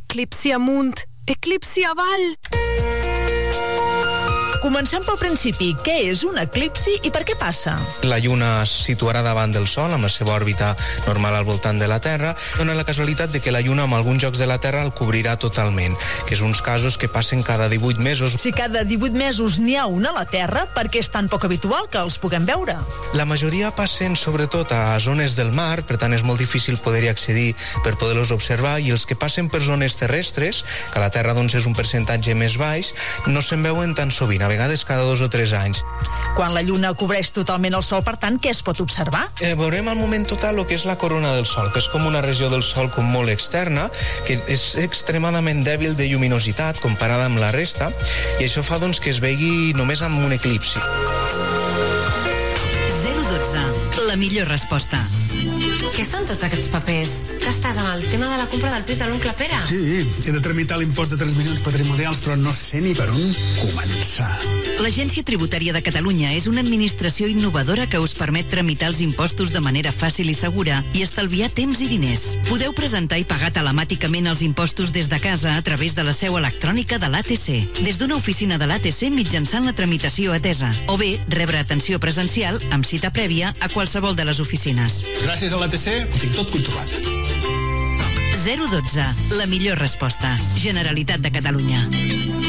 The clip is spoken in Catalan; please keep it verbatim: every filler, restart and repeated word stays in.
Eclipsi amunt, eclipsi avall. Comencem pel principi. Què és un eclipsi i per què passa? La Lluna es situarà davant del Sol amb la seva òrbita normal al voltant de la Terra. Dona la casualitat de que la Lluna amb alguns llocs de la Terra el cobrirà totalment, que és uns casos que passen cada divuit mesos. Si cada divuit mesos n'hi ha una a la Terra, per què és tan poc habitual que els puguem veure? La majoria passen sobretot a zones del mar, per tant és molt difícil poder-hi accedir per poder-los observar, i els que passen per zones terrestres, que a la Terra doncs és un percentatge més baix, no se'n veuen tan sovint, a vegades cada dos o tres anys. Quan la Lluna cobreix totalment el Sol, per tant, què es pot observar? Eh, veurem al moment total el que és la corona del Sol, que és com una regió del Sol com molt externa, que és extremadament dèbil de lluminositat comparada amb la resta, i això fa doncs que es vegi només amb un eclipsi. zero dotze. La millor resposta. Què són tots aquests papers? Que estàs amb el tema de la compra del pis de l'oncle Pere? Sí, he de tramitar l'impost de transmissions patrimonials, però no sé ni per on començar. L'Agència Tributària de Catalunya és una administració innovadora que us permet tramitar els impostos de manera fàcil i segura i estalviar temps i diners. Podeu presentar i pagar telemàticament els impostos des de casa a través de la seu electrònica de l'A T C, des d'una oficina de l'A T C mitjançant la tramitació atesa, o bé rebre atenció presencial amb cita prèvia a qualsevol de les oficines. Gràcies a l'A T C ho tinc tot controlat. zero dotze. La millor resposta. Generalitat de Catalunya.